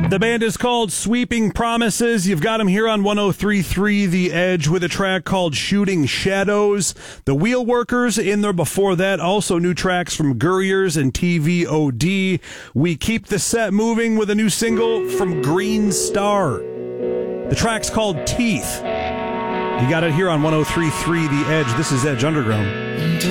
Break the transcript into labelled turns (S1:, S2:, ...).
S1: The band is called Sweeping Promises. You've got them here on 103.3 The Edge with a track called Shooting Shadows. The Wheelworkers in there before that. Also new tracks from Gurriers and TVOD. We keep the set moving with a new single from Green Star. The track's called Teeth. You got it here on 103.3 The Edge. This is Edge Underground.